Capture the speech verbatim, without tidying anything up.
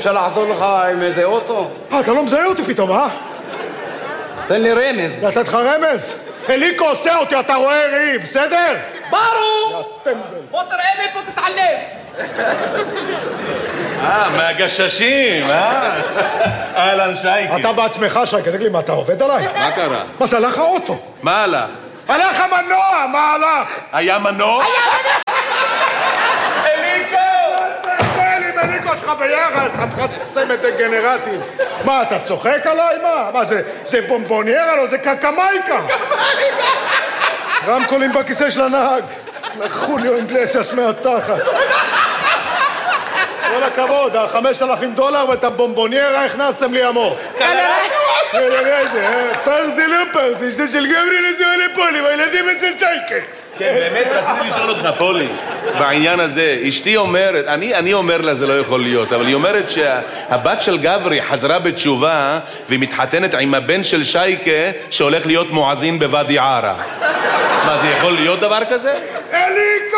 אפשר לעזור לך עם איזה אוטו? אה, אתה לא מזהה אותי פתאום, אה? תן לי רמז. נתת לך רמז? אליקו עושה אותי, אתה רואה ראי, בסדר? ברור! בוא תראה לי פה תתעלם. אה, מהגששים, אה? אהלן שייקי. אתה בעצמך, שייקי, תגיד לי, מה, אתה עובד עליי? מה קרה? מה זה, הלך האוטו? מה הלך? הלך המנוע, מה הלך? היה מנוע? אליקו! תן לי אליקו שלך ביחד, חתיכת סמט דגנרטים. מה, אתה צוחק עליי? מה? מה זה, זה בומבוניירה? לא, זה קקמייקה. רמקולים בכיסא של הנהג. חוליו אינגלסיאס מהתחת. כל הכבוד, החמשת אלפים דולר ואת הבומבוניירה הכנסתם לי המור. פרזי לא פרזי, זה של גברי נזוהה לפולי, והילדים אצל שייקה. כן, באמת רציתי לשאול אותך, פולי, בעניין הזה. אשתי אומרת, אני, אני אומר לה זה לא יכול להיות, אבל היא אומרת שהבת של גברי חזרה בתשובה והיא מתחתנת עם הבן של שייקה שהולך להיות מואזין בוואדי ערה. מה, זה יכול להיות דבר כזה? אליקו!